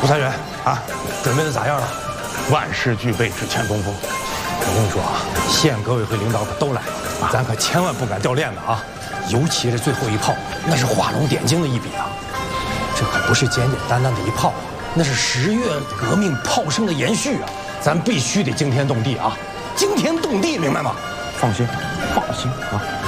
吴参员啊，准备的咋样了？ 万事俱备，只欠东风。 我跟你说啊，县革委会领导可都来了，咱可千万不敢掉链子啊！尤其是最后一炮，那是画龙点睛的一笔啊！这可不是简简单单的一炮啊，那是10月革命炮声的延续啊！咱必须得惊天动地啊！惊天动地，明白吗？ 放心，放心啊。